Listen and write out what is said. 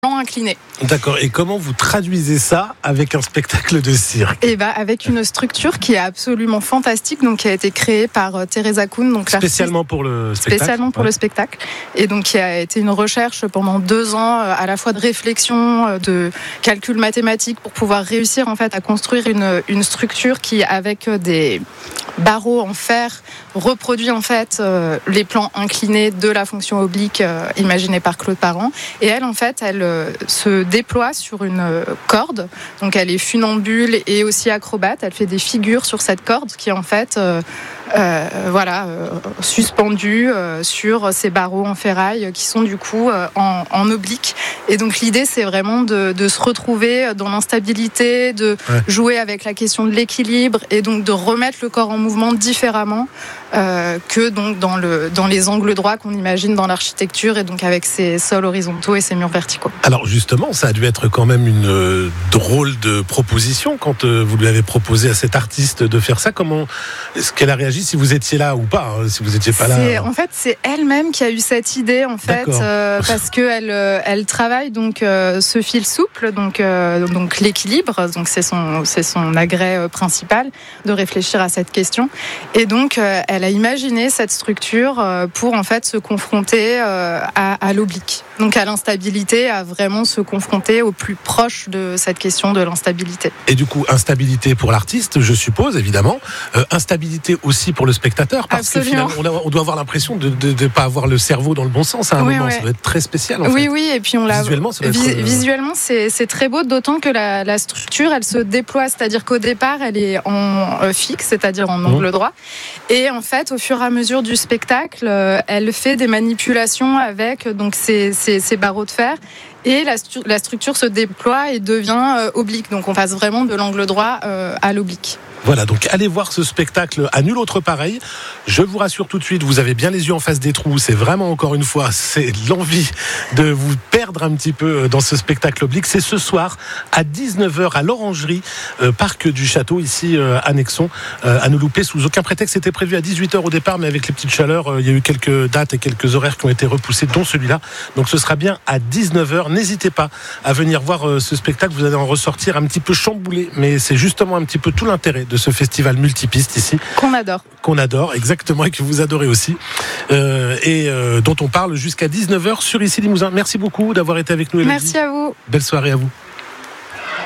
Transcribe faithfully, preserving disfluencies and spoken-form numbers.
plan incliné. D'accord. Et comment vous traduisez ça avec un spectacle de cirque ? Et bah avec une structure qui est absolument fantastique, donc qui a été créée par euh, Teresa Kuhn, donc spécialement pour le spectacle. Spécialement pour ouais. le spectacle, et donc qui a été une recherche pendant deux ans, euh, à la fois de réflexion, euh, de calcul mathématique pour pouvoir réussir en fait à construire une une structure qui, avec des barreaux en fer, reproduit en fait euh, les plans inclinés de la fonction oblique euh, imaginée par Claude Parent. Et elle en fait, elle euh, se déploie sur une euh, corde. Donc elle est funambule et aussi acrobate. Elle fait des figures sur cette corde qui est en fait euh, euh, voilà euh, suspendue euh, sur ces barreaux en ferraille qui sont du coup euh, en, en oblique. Et donc l'idée c'est vraiment de, de se retrouver dans l'instabilité, de ouais. jouer avec la question de l'équilibre et donc de remettre le corps en mouvement différemment euh, que donc dans le dans les angles droits qu'on imagine dans l'architecture et donc avec ces sols horizontaux et ces murs verticaux. Alors justement, ça a dû être quand même une euh, drôle de proposition quand euh, vous lui avez proposé à cet artiste de faire ça. Comment est-ce qu'elle a réagi, si vous étiez là ou pas, hein, si vous étiez pas là? C'est, en fait, c'est elle-même qui a eu cette idée en fait euh, parce que elle euh, elle travaille donc euh, ce fil souple, donc euh, donc l'équilibre, donc c'est son c'est son agrès euh, principal de réfléchir à cette question. Et donc euh, elle a imaginé cette structure euh, pour en fait se confronter euh, à, à l'oblique, donc à l'instabilité, à vraiment se confronter au plus proche de cette question de l'instabilité. Et du coup, instabilité pour l'artiste, je suppose, évidemment. Euh, instabilité aussi pour le spectateur, parce Absolument. que finalement, on, a, on doit avoir l'impression de ne pas avoir le cerveau dans le bon sens à un oui, moment. Ouais. Ça doit être très spécial, en oui, fait. Oui, et puis on l'a... Visuellement, ça doit vis- être... Euh... Visuellement, c'est, c'est très beau, d'autant que la, la structure, elle se déploie, c'est-à-dire qu'au départ, elle est en euh, fixe, c'est-à-dire en angle mmh. droit. Et en fait, au fur et à mesure du spectacle, euh, elle fait des manipulations avec donc, ces, ces, ces barreaux de fer. Et la, stu- la structure se déploie et devient euh, oblique. Donc on passe vraiment de l'angle droit euh, à l'oblique. Voilà, donc allez voir ce spectacle à nul autre pareil. Je vous rassure tout de suite, vous avez bien les yeux en face des trous. C'est vraiment, encore une fois, c'est l'envie de vous perdre un petit peu dans ce spectacle oblique. C'est ce soir à dix-neuf heures à l'Orangerie, euh, parc du Château, ici euh, à Nexon. Euh, à ne louper sous aucun prétexte. C'était prévu à dix-huit heures au départ, mais avec les petites chaleurs, euh, il y a eu quelques dates et quelques horaires qui ont été repoussés, dont celui-là. Donc ce sera bien à dix-neuf heures. N'hésitez pas à venir voir euh, ce spectacle. Vous allez en ressortir un petit peu chamboulé, mais c'est justement un petit peu tout l'intérêt de ce festival multipiste ici. Qu'on adore. Qu'on adore, exactement, et que vous adorez aussi. Euh, et euh, dont on parle jusqu'à dix-neuf heures sur Ici Limousin. Merci beaucoup d'avoir été avec nous, Élodie. Merci à vous. Belle soirée à vous.